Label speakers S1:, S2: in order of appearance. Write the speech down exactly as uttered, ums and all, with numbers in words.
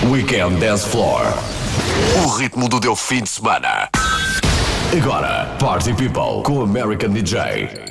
S1: Weekend Dance Floor. O ritmo do teu fim de semana. Agora, Party People com American D J.